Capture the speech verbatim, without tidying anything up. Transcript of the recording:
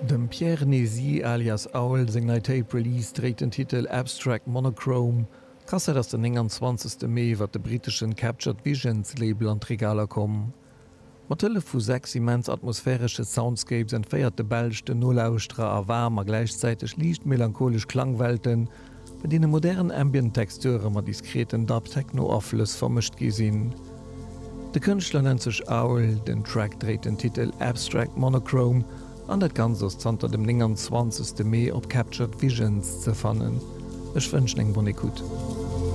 Dem Pierre Nézy alias Owl seng nei Tape Release trägt den Titel Abstract Monochrome, kasse ass den enundzwanzigste Mai wat de britischen Captured Visions Label an Regaler kom. Matëlle vu sechs immens atmosphärsche Soundscapes entféiert de Belchte Nolausstra a warmer gleichzeitig liicht melancholisch Klangwelten, bei dene modernen Ambient-Texture mat diskreten Dub-Techno-Afflus vermischt gesinn. De Künstler nennt sech Owl, den Track dreht den Titel Abstract Monochrome, an dat ganz ass zanter dem enundzwanzigste Mai op Captured Visions ze fannen. Ech wënsch eng bon Ekut.